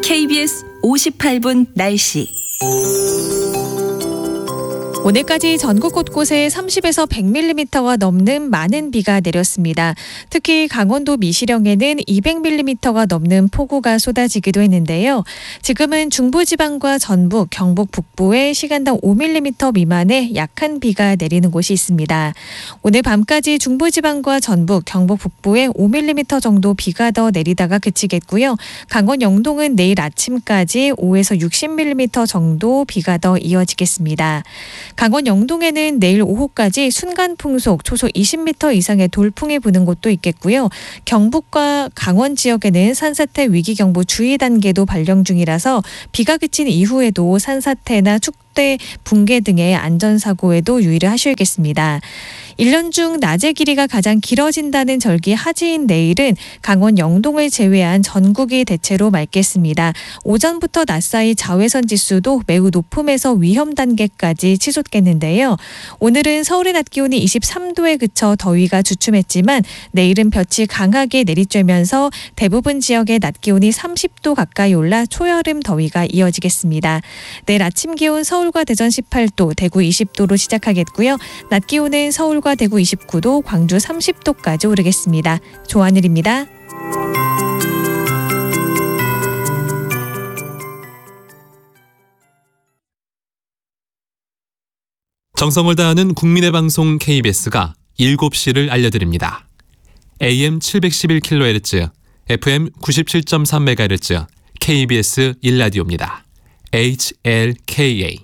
KBS 58분 날씨. 오늘까지 전국 곳곳에 30에서 100mm가 넘는 많은 비가 내렸습니다. 특히 강원도 미시령에는 200mm가 넘는 폭우가 쏟아지기도 했는데요. 지금은 중부지방과 전북, 경북 북부에 시간당 5mm 미만의 약한 비가 내리는 곳이 있습니다. 오늘 밤까지 중부지방과 전북, 경북 북부에 5mm 정도 비가 더 내리다가 그치겠고요. 강원 영동은 내일 아침까지 5에서 60mm 정도 비가 더 이어지겠습니다. 강원 영동에는 내일 오후까지 순간풍속 초속 20m 이상의 돌풍이 부는 곳도 있겠고요. 경북과 강원 지역에는 산사태 위기경보 주의 단계도 발령 중이라서 비가 그친 이후에도 산사태나 축대 붕괴 등의 안전사고에도 유의를 하셔야겠습니다. 1년 중 낮의 길이가 가장 길어진다는 절기 하지인 내일은 강원 영동을 제외한 전국이 대체로 맑겠습니다. 오전부터 낮 사이 자외선 지수도 매우 높음에서 위험 단계까지 치솟겠는데요. 오늘은 서울의 낮 기온이 23도에 그쳐 더위가 주춤했지만 내일은 볕이 강하게 내리쬐면서 대부분 지역의 낮 기온이 30도 가까이 올라 초여름 더위가 이어지겠습니다. 내일 아침 기온 서울과 대전 18도, 대구 20도로 시작하겠고요. 낮 기온은 서울과 대구 29도, 광주 30도까지 오르겠습니다. 조하늘입니다. 정성을 다하는 국민의 방송 KBS가 7시를 알려드립니다. AM 711kHz, FM 97.3MHz, KBS 1라디오입니다. HLKA.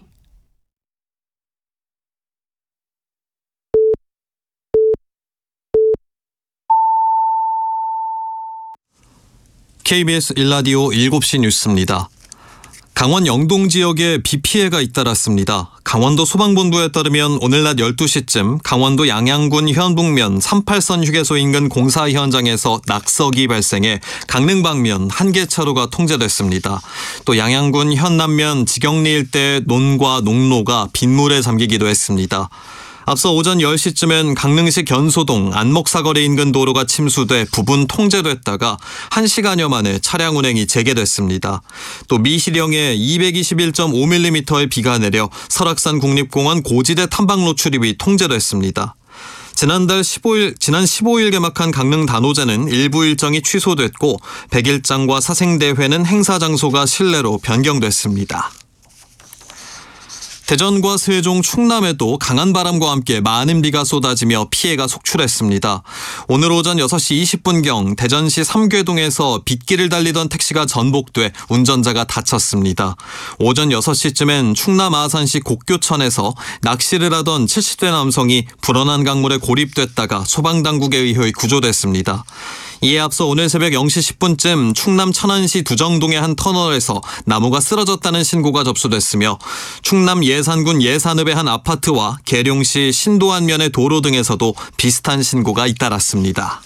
KBS 1라디오 7시 뉴스입니다. 강원 영동 지역에 비 피해가 잇따랐습니다. 강원도 소방본부에 따르면 오늘 낮 12시쯤 강원도 양양군 현북면 38선 휴게소 인근 공사 현장에서 낙석이 발생해 강릉 방면 한 개 차로가 통제됐습니다. 또 양양군 현남면 지경리 일대 논과 농로가 빗물에 잠기기도 했습니다. 앞서 오전 10시쯤엔 강릉시 견소동 안목사거리 인근 도로가 침수돼 부분 통제됐다가 1시간여 만에 차량 운행이 재개됐습니다. 또 미시령에 221.5mm의 비가 내려 설악산 국립공원 고지대 탐방로 출입이 통제됐습니다. 지난 15일 개막한 강릉 단오제는 일부 일정이 취소됐고 백일장과 사생대회는 행사 장소가 실내로 변경됐습니다. 대전과 세종, 충남에도 강한 바람과 함께 많은 비가 쏟아지며 피해가 속출했습니다. 오늘 오전 6시 20분경 대전시 삼괴동에서 빗길을 달리던 택시가 전복돼 운전자가 다쳤습니다. 오전 6시쯤엔 충남 아산시 곡교천에서 낚시를 하던 70대 남성이 불어난 강물에 고립됐다가 소방당국에 의해 구조됐습니다. 이에 앞서 오늘 새벽 0시 10분쯤 충남 천안시 두정동의 한 터널에서 나무가 쓰러졌다는 신고가 접수됐으며 충남 예산군 예산읍의 한 아파트와 계룡시 신도안면의 도로 등에서도 비슷한 신고가 잇따랐습니다.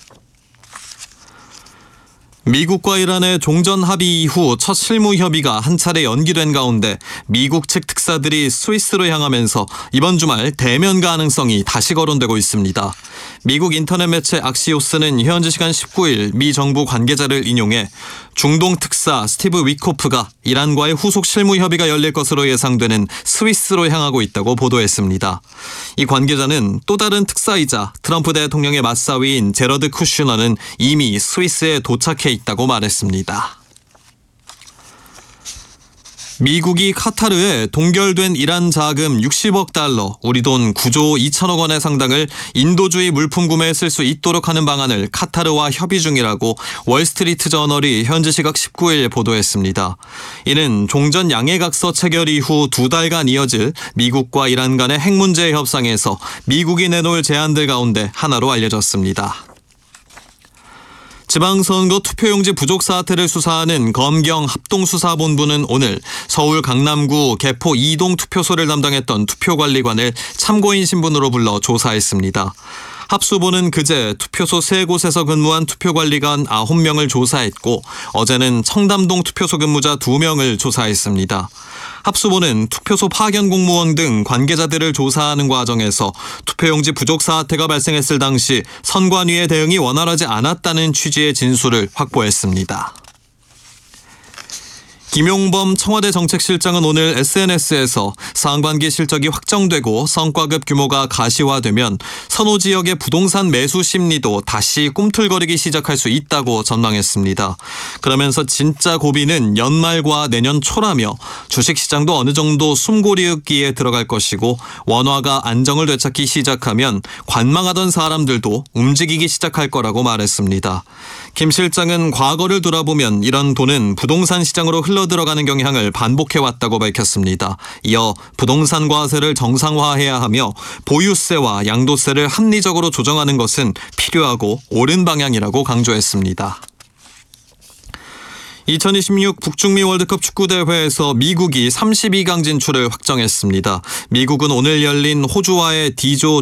미국과 이란의 종전 합의 이후 첫 실무 협의가 한 차례 연기된 가운데 미국 측 특사들이 스위스로 향하면서 이번 주말 대면 가능성이 다시 거론되고 있습니다. 미국 인터넷 매체 악시오스는 현지 시간 19일 미 정부 관계자를 인용해 중동 특사 스티브 위코프가 이란과의 후속 실무 협의가 열릴 것으로 예상되는 스위스로 향하고 있다고 보도했습니다. 이 관계자는 또 다른 특사이자 트럼프 대통령의 맞사위인 제러드 쿠슈너는 이미 스위스에 도착해 있다고 말했습니다. 미국이 카타르에 동결된 이란 자금 60억 달러, 우리 돈 9조 2천억 원의 상당을 인도주의 물품 구매에 쓸 수 있도록 하는 방안을 카타르와 협의 중이라고 월스트리트 저널이 현지 시각 19일 보도했습니다. 이는 종전 양해각서 체결 이후 2달간 이어질 미국과 이란 간의 핵 문제 협상에서 미국이 내놓을 제안들 가운데 하나로 알려졌습니다. 지방선거 투표용지 부족 사태를 수사하는 검경 합동수사본부는 오늘 서울 강남구 개포 2동 투표소를 담당했던 투표관리관을 참고인 신분으로 불러 조사했습니다. 합수본은 그제 투표소 3곳에서 근무한 투표관리관 9명을 조사했고 어제는 청담동 투표소 근무자 2명을 조사했습니다. 합수본은 투표소 파견 공무원 등 관계자들을 조사하는 과정에서 투표용지 부족 사태가 발생했을 당시 선관위의 대응이 원활하지 않았다는 취지의 진술을 확보했습니다. 김용범 청와대 정책실장은 오늘 SNS에서 상반기 실적이 확정되고 성과급 규모가 가시화되면 선호 지역의 부동산 매수 심리도 다시 꿈틀거리기 시작할 수 있다고 전망했습니다. 그러면서 진짜 고비는 연말과 내년 초라며 주식시장도 어느 정도 숨고리읍기에 들어갈 것이고 원화가 안정을 되찾기 시작하면 관망하던 사람들도 움직이기 시작할 거라고 말했습니다. 김 실장은 과거를 돌아보면 이런 돈은 부동산 시장으로 흘러들어가는 경향을 반복해왔다고 밝혔습니다. 이어 부동산 과세를 정상화해야 하며 보유세와 양도세를 합리적으로 조정하는 것은 필요하고 옳은 방향이라고 강조했습니다. 2026 북중미 월드컵 축구대회에서 미국이 32강 진출을 확정했습니다. 미국은 오늘 열린 호주와의 D조